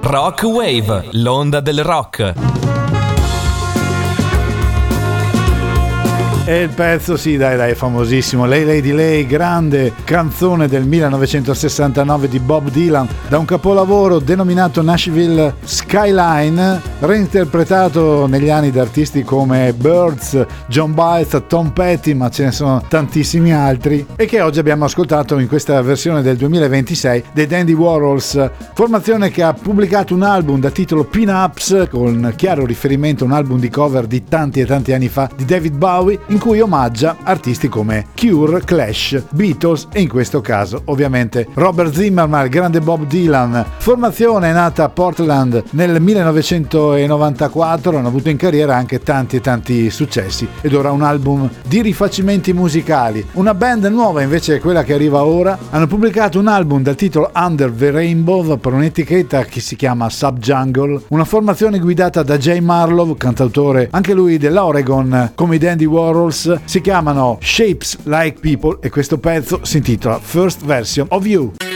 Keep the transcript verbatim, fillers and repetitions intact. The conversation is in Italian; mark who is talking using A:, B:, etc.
A: Rock Wave, l'onda del rock.
B: E il pezzo, sì dai dai, è famosissimo, Lay Lady Lay, grande canzone del millenovecentosessantanove di Bob Dylan, da un capolavoro denominato Nashville Skyline, reinterpretato negli anni da artisti come Byrds, John Baez, Tom Petty, ma ce ne sono tantissimi altri, e che oggi abbiamo ascoltato in questa versione del duemilaventisei dei Dandy Warhols, formazione che ha pubblicato un album da titolo Pin-Ups, con chiaro riferimento a un album di cover di tanti e tanti anni fa di David Bowie, in cui omaggia artisti come Cure, Clash, Beatles e in questo caso ovviamente Robert Zimmerman, il grande Bob Dylan. Formazione nata a Portland nel millenovecentonovantaquattro, hanno avuto in carriera anche tanti e tanti successi ed ora un album di rifacimenti musicali. Una band nuova invece è quella che arriva ora, hanno pubblicato un album dal titolo Under the Rainbow per un'etichetta che si chiama Subjungle, una formazione guidata da Jay Marlowe, cantautore anche lui dell'Oregon come i Dandy Warhols. Si chiamano Shapes Like People e questo pezzo si intitola First Version of You.